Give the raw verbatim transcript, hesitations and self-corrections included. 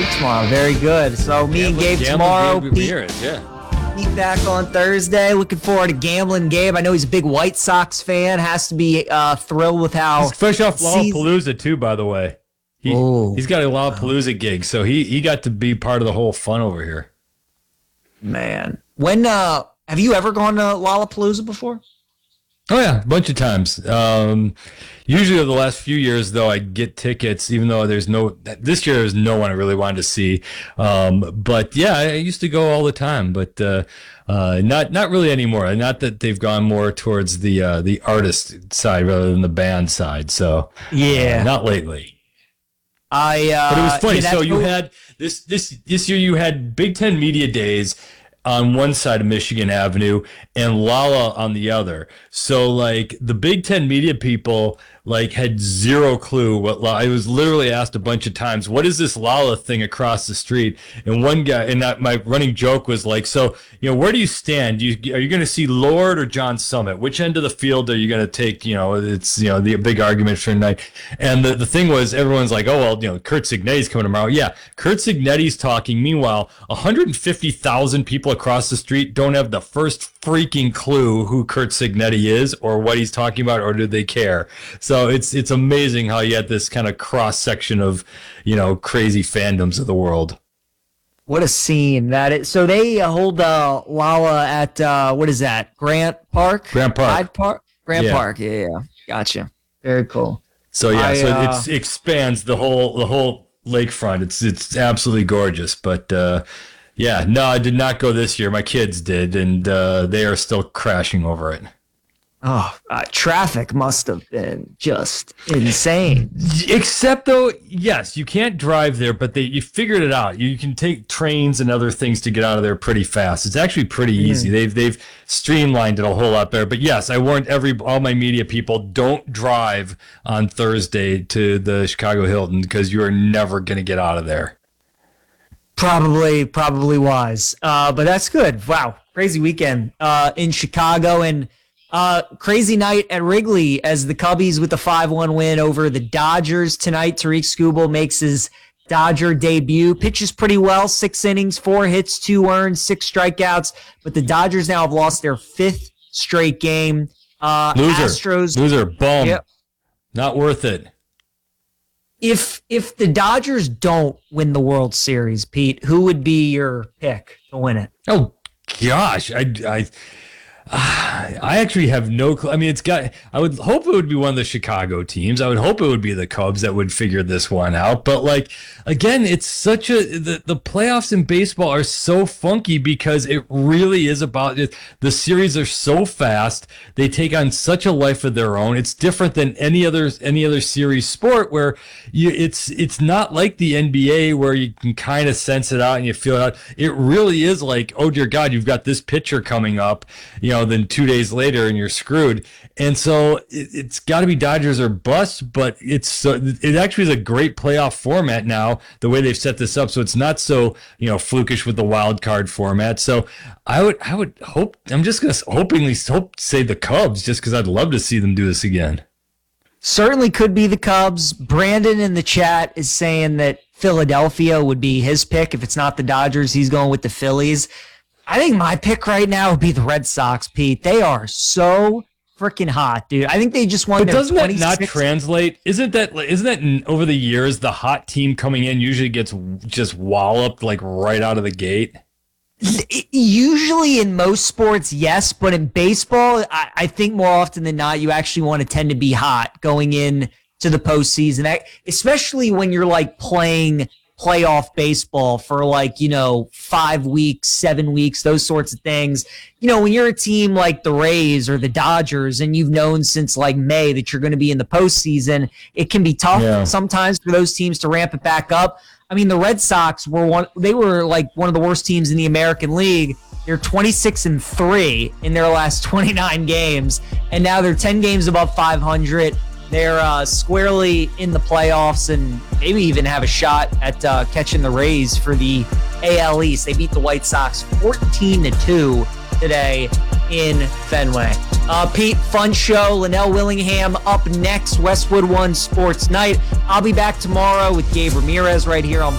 Gabe tomorrow. Very good. So me and Gabe tomorrow. Gabe Ramirez, yeah. Pete back on Thursday. Looking forward to gambling Gabe. I know he's a big White Sox fan. Has to be uh, thrilled with how. He's fresh off Lollapalooza too, by the way. He, oh, he's got a Lollapalooza gig, so he he got to be part of the whole fun over here. Man, when uh, have you ever gone to Lollapalooza before? Oh yeah, a bunch of times. Um, usually over the last few years, though, I get tickets, even though there's no. This year, there's no one I really wanted to see. Um, but yeah, I used to go all the time, but uh, uh, not not really anymore. Not that they've gone more towards the uh, the artist side rather than the band side. So yeah, uh, not lately. I. Uh, but it was funny. Yeah, so you cool. had this this this year. You had Big Ten Media Days on one side of Michigan Avenue and Lala on the other. So like the Big Ten media people like had zero clue what Lala, I was literally asked a bunch of times, what is this Lala thing across the street? And one guy, and that, my running joke was like, so, you know, where do you stand? Do you, are you going to see Lord or John Summit? Which end of the field are you going to take? You know, it's, you know, the big argument for tonight. And the, the thing was, everyone's like, oh, well, you know, Kurt Signetti's coming tomorrow. Yeah, Kurt Signetti's talking. Meanwhile, one hundred fifty thousand people across the street don't have the first freaking clue who Kurt Signetti is or what he's talking about, or do they care? So it's it's amazing how you had this kind of cross section of, you know, crazy fandoms of the world. What a scene that is. So they uh, hold uh, Lala at uh, what is that? Grant Park. Grant Park. Hyde Park. Grant yeah. Park. Yeah, yeah. Gotcha. Very cool. So yeah, I, so uh, it's, it expands the whole the whole lakefront. It's it's absolutely gorgeous. But uh, yeah, no, I did not go this year. My kids did, and uh, they are still crashing over it. Oh, uh, traffic must have been just insane. Except though, yes, you can't drive there, but they you figured it out. You can take trains and other things to get out of there pretty fast. It's actually pretty easy. Mm. They've they've streamlined it a whole lot better. But yes, I warned every all my media people, don't drive on Thursday to the Chicago Hilton because you are never going to get out of there. Probably, probably wise. Uh, but that's good. Wow, crazy weekend uh, in Chicago and. Uh, crazy night at Wrigley as the Cubbies with the five one win over the Dodgers tonight. Tariq Skubal makes his Dodger debut, pitches pretty well, six innings, four hits, two earned, six strikeouts. But the Dodgers now have lost their fifth straight game. Uh, Loser. Astros. Loser. Bum. Yep. Not worth it. If if the Dodgers don't win the World Series, Pete, who would be your pick to win it? Oh, gosh. I... I I actually have no clue. I mean, it's got, I would hope it would be one of the Chicago teams. I would hope it would be the Cubs that would figure this one out. But like, again, it's such a, the, the playoffs in baseball are so funky because it really is about it. The series are so fast. They take on such a life of their own. It's different than any other, any other series sport where you, it's, it's not like the N B A where you can kind of sense it out and you feel it out. It really is like, oh dear God, you've got this pitcher coming up, you know, then two days later and you're screwed. And so it, it's got to be Dodgers or bust, but it's so, it actually is a great playoff format now, the way they've set this up. So it's not so, you know, flukish with the wild card format. So I would, I would hope, I'm just going to hopingly hope say the Cubs just because I'd love to see them do this again. Certainly could be the Cubs. Brandon in the chat is saying that Philadelphia would be his pick. If it's not the Dodgers, he's going with the Phillies. I think my pick right now would be the Red Sox, Pete. They are so freaking hot, dude. I think they just won but their doesn't that twenty-sixth not translate? Isn't that isn't that over the years the hot team coming in usually gets just walloped like right out of the gate? Usually in most sports, yes, but in baseball, I, I think more often than not, you actually want to tend to be hot going in to the postseason, that, especially when you're like playing playoff baseball for like, you know, five weeks, seven weeks, those sorts of things. You know, when you're a team like the Rays or the Dodgers and you've known since like May that you're going to be in the postseason, it can be tough yeah. sometimes for those teams to ramp it back up. I mean, the Red Sox were one, they were like one of the worst teams in the American League. They're twenty-six and three in their last twenty-nine games, and now they're ten games above five hundred. They're uh, squarely in the playoffs and maybe even have a shot at uh, catching the Rays for the A L East. They beat the White Sox fourteen to two today in Fenway. Uh, Pete, fun show. Linnell Willingham up next, Westwood One Sports Night. I'll be back tomorrow with Gabe Ramirez right here on